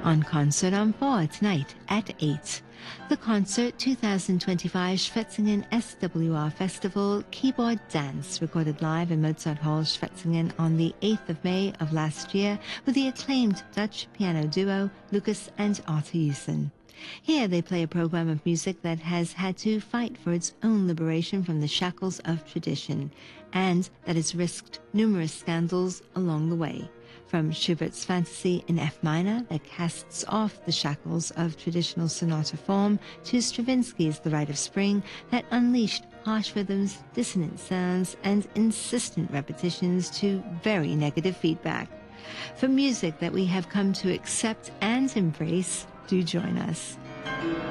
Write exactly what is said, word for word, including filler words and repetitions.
On Concert on four tonight at eight. The Concert twenty twenty-five Schwetzingen S W R Festival Keyboard Dance, recorded live in Mozart Hall, Schwetzingen on the eighth of May of last year with the acclaimed Dutch piano duo Lucas and Arthur Hewson. Here they play a program of music that has had to fight for its own liberation from the shackles of tradition, and that has risked numerous scandals along the way. From Schubert's Fantasy in F minor that casts off the shackles of traditional sonata form, to Stravinsky's The Rite of Spring that unleashed harsh rhythms, dissonant sounds, and insistent repetitions to very negative feedback. For music that we have come to accept and embrace, do join us.